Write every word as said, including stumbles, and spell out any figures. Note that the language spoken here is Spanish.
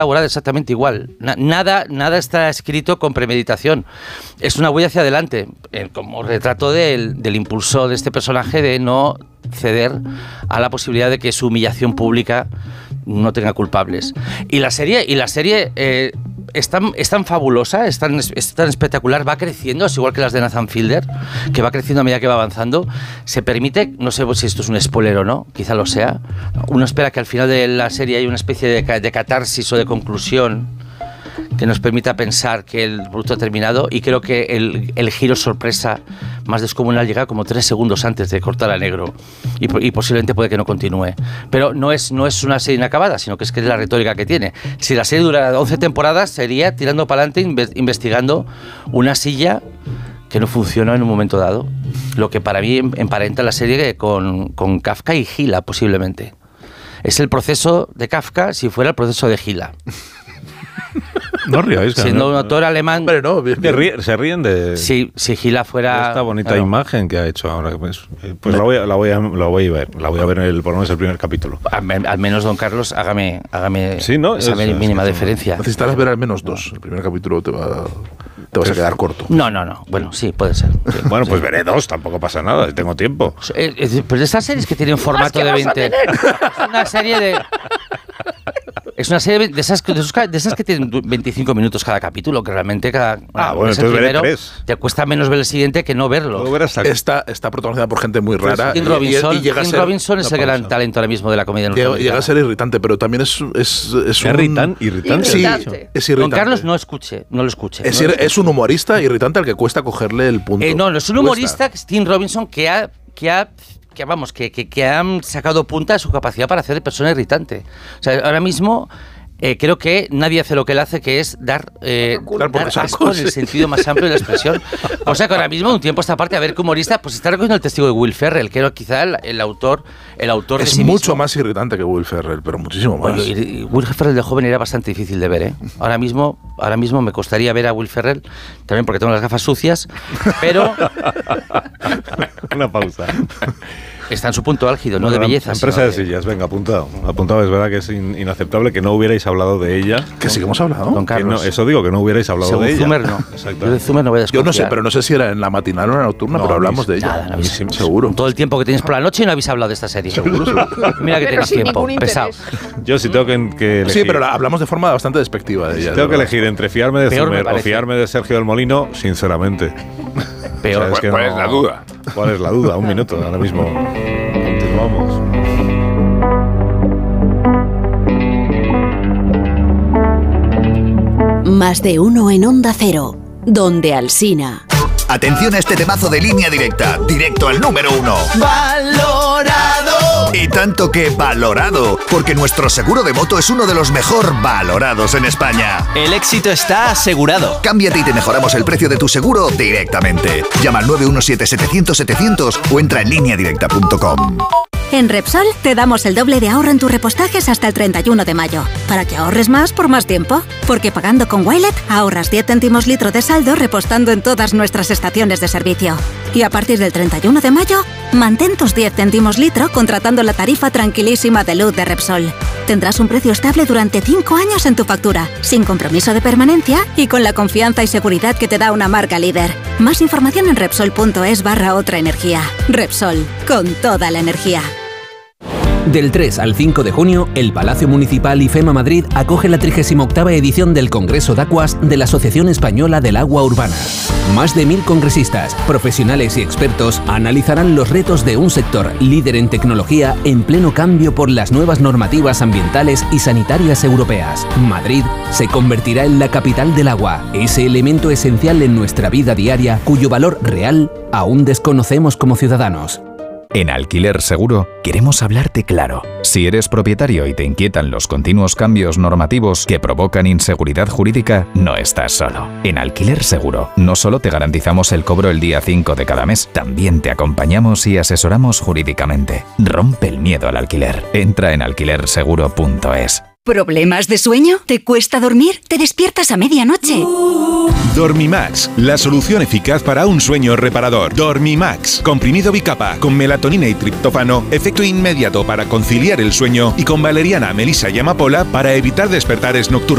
elaborada exactamente igual. Na- nada, nada está escrito con premeditación. Es una huella hacia adelante, eh, como retrato del, del impulso de este personaje de no ceder a la posibilidad de que su humillación pública no tenga culpables. Y la serie, y la serie eh, es, tan, es tan fabulosa, es tan, es tan espectacular, va creciendo, es igual que las de Nathan Fielder, que va creciendo a medida que va avanzando. Se permite, no sé si esto es un spoiler o no, quizá lo sea, uno espera que al final de la serie haya una especie de, de catarsis o de conclusión que nos permita pensar que el producto ha terminado, y creo que el, el giro sorpresa más descomunal llega como tres segundos antes de cortar a negro, y, y posiblemente puede que no continúe, pero no es, no es una serie inacabada, sino que es que es la retórica que tiene. Si la serie durara once temporadas, sería tirando para adelante inve- investigando una silla que no funcionó en un momento dado, lo que para mí emparenta la serie con, con Kafka y Gila posiblemente. Es el proceso de Kafka si fuera el proceso de Gila. No ríais, siendo un autor alemán. Pero no, bien, bien. Ríe, se ríen de, si, si Gila fuera de esta bonita claro. imagen que ha hecho ahora. Pues, pues la, voy a, la, voy a, la voy a ver. La voy a ver en el, por lo menos el primer capítulo. Al, al menos, don Carlos, hágame, hágame sí, ¿no? esa es, mínima es, deferencia. Necesitarás ver al menos dos. El primer capítulo te va, te vas a quedar corto. No, no, no. Bueno, sí, puede ser. Sí, bueno, pues sí. veré dos, tampoco pasa nada, tengo tiempo. Eh, eh, pues estas series que tienen formato de veinte. Es una serie de. Es una serie de esas, de, esos, de esas que tienen veinticinco minutos cada capítulo, que realmente cada. Ah, bueno, entonces veré tres. Te cuesta menos ver el siguiente que no verlo. Está, está protagonizada por gente muy rara. Tim Robinson, y, y llega Tim a ser, Robinson es el gran talento ahora mismo de la comedia norteamericana. Llega, llega a ser irritante, pero también es, es, es un... ¿Irritan? ¿Irritante? Sí, irritante. es irritante. Don Carlos no escuche, no lo escuche. Es, no lo ir, es un humorista irritante al que cuesta cogerle el punto. Eh, no, no es un humorista, es Tim Robinson, que ha... Que ha que vamos, que, que, que han sacado punta de su capacidad para hacer de persona irritante. O sea, ahora mismo eh, creo que nadie hace lo que él hace, que es dar, eh, dar, dar asco en el sentido más amplio de la expresión. O sea, que ahora mismo, un tiempo a esta parte, a ver qué humorista, pues está recogiendo el testigo de Will Ferrell, que era quizá el, el autor, el autor es de sí mucho mismo. Más irritante que Will Ferrell, pero muchísimo más. Oye, y Will Ferrell de joven era bastante difícil de ver, ¿eh? Ahora mismo, ahora mismo me costaría ver a Will Ferrell, también porque tengo las gafas sucias, pero... Una pausa. Está en su punto álgido, no bueno, de belleza. Empresa de sillas, venga, apuntado. Apuntado, es verdad que es in, inaceptable que no hubierais hablado de ella. Que sí que hemos hablado. Don Carlos. No, eso digo, que no hubierais hablado Según de ella. Zumer, no. Exacto. Yo de Zumer no voy a desconfiar. Yo no sé, pero no sé si era en la matinal o en la nocturna, no, pero hablamos de ella. Nada, no habéis, seguro. Todo el tiempo que tenéis por la noche y no habéis hablado de esta serie. Seguro, seguro. Mira que tenéis tiempo, pesado. Yo sí tengo que, que elegir. Sí, pero la, hablamos de forma bastante despectiva de ella. Tengo de que elegir entre fiarme de Peor Zumer o fiarme de Sergio del Molino, sinceramente. Peor. O sea, es que ¿Cuál no, es la duda? ¿Cuál es la duda? Un minuto, ahora mismo. Continuamos. Más de uno en Onda Cero, donde Alsina. Atención a este temazo de Línea Directa, directo al número uno. ¡Valorado! Y tanto que valorado, porque nuestro seguro de moto es uno de los mejor valorados en España. El éxito está asegurado. Cámbiate y te mejoramos el precio de tu seguro directamente. Llama al nueve uno siete, setecientos, setecientos o entra en línea directa punto com. En Repsol te damos el doble de ahorro en tus repostajes hasta el treinta y uno de mayo, para que ahorres más por más tiempo. Porque pagando con Wilet ahorras diez céntimos litro de saldo repostando en todas nuestras estaciones de servicio. Y a partir del treinta y uno de mayo, mantén tus diez céntimos litro contratando la tarifa tranquilísima de luz de Repsol. Tendrás un precio estable durante cinco años en tu factura, sin compromiso de permanencia y con la confianza y seguridad que te da una marca líder. Más información en Repsol.es barra otra energía. Repsol, con toda la energía. Del tres al cinco de junio, el Palacio Municipal IFEMA Madrid acoge la trigésima octava edición del Congreso de Aguas de la Asociación Española del Agua Urbana. Más de mil congresistas, profesionales y expertos analizarán los retos de un sector líder en tecnología en pleno cambio por las nuevas normativas ambientales y sanitarias europeas. Madrid se convertirá en la capital del agua, ese elemento esencial en nuestra vida diaria cuyo valor real aún desconocemos como ciudadanos. En Alquiler Seguro queremos hablarte claro. Si eres propietario y te inquietan los continuos cambios normativos que provocan inseguridad jurídica, no estás solo. En Alquiler Seguro no solo te garantizamos el cobro el día cinco de cada mes, también te acompañamos y asesoramos jurídicamente. Rompe el miedo al alquiler. Entra en alquiler seguro punto es. ¿Problemas de sueño? ¿Te cuesta dormir? ¿Te despiertas a medianoche? Dormimax, la solución eficaz para un sueño reparador. Dormimax, comprimido bicapa con melatonina y triptófano, efecto inmediato para conciliar el sueño y con valeriana, melisa y amapola para evitar despertares nocturnos.